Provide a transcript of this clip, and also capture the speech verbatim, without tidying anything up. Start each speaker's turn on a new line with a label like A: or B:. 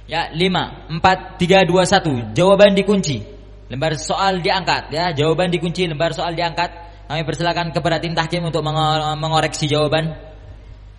A: Ya, lima, empat, tiga, dua, satu. Jawaban dikunci. Lembar soal diangkat ya. Jawaban dikunci, lembar soal diangkat. Kami persilakan kepada tim tahkim untuk mengoreksi jawaban.